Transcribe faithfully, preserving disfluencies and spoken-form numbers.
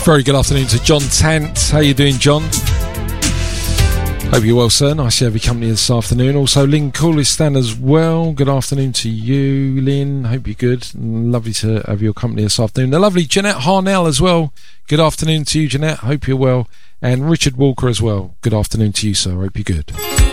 Very good afternoon to John Tant. How you doing, John? Hope you're well, sir. Nice to have your company this afternoon. Also, Lynn Coolistan as well. Good afternoon to you, Lynn. Hope you're good. Lovely to have your company this afternoon. The lovely Jeanette Harnell as well. Good afternoon to you, Jeanette. Hope you're well. And Richard Walker as well. Good afternoon to you, sir. Hope you're good.